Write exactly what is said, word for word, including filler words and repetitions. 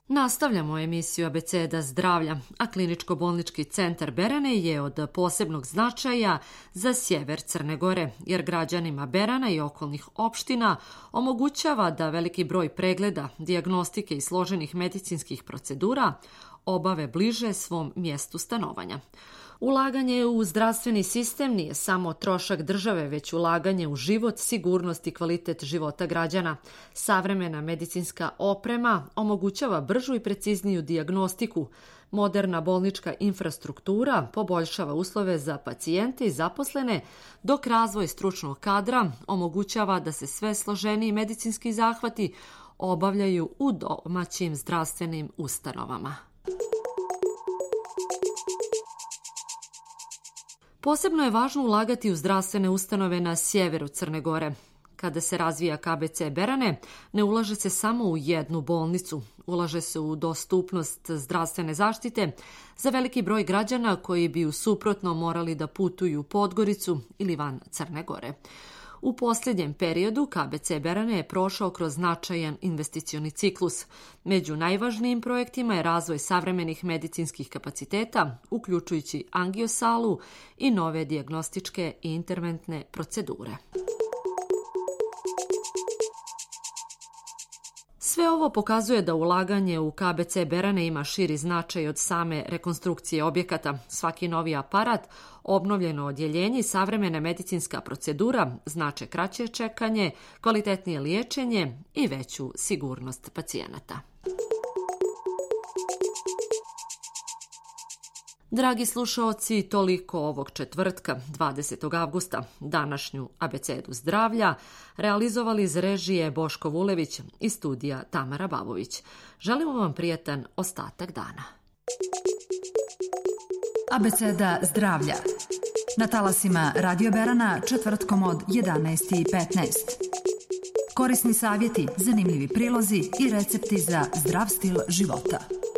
Nastavljamo emisiju Abeceda zdravlja, a kliničko-bolnički centar Berane je od posebnog značaja za sjever Crne Gore, jer građanima Berana i okolnih opština omogućava da veliki broj pregleda, dijagnostike i složenih medicinskih procedura obave bliže svom mjestu stanovanja. Ulaganje u zdravstveni sistem nije samo trošak države, već ulaganje u život, sigurnost i kvalitet života građana. Savremena medicinska oprema omogućava bržu i precizniju dijagnostiku. Moderna bolnička infrastruktura poboljšava uslove za pacijente i zaposlene, dok razvoj stručnog kadra omogućava da se sve složeniji medicinski zahvati obavljaju u domaćim zdravstvenim ustanovama. Posebno je važno ulagati u zdravstvene ustanove na sjeveru Crne Gore. Kada se razvija K B C Berane, ne ulaže se samo u jednu bolnicu. Ulaže se u dostupnost zdravstvene zaštite za veliki broj građana koji bi u suprotno morali da putuju u Podgoricu ili van Crne Gore. U posljednjem periodu K B C Berane je prošao kroz značajan investicioni ciklus. Među najvažnijim projektima je razvoj savremenih medicinskih kapaciteta, uključujući angiosalu i nove dijagnostičke i interventne procedure. Sve ovo pokazuje da ulaganje u K B C Berane ima širi značaj od same rekonstrukcije objekata. Svaki novi aparat, obnovljeno odjeljenje i savremena medicinska procedura znače kraće čekanje, kvalitetnije liječenje i veću sigurnost pacijenata. Dragi slušaoci, toliko ovog četvrtka, dvadesetog avgusta. Današnju Abecedu zdravlja realizovali iz režije Boško Vulević i studija Tamara Babović. Želimo vam prijatan ostatak dana. Abeceda zdravlja. Na talasima Radio Berana četvrtkom od jedanaest i petnaest. Korisni savjeti, zanimljivi prilozi i recepti za zdrav stil života.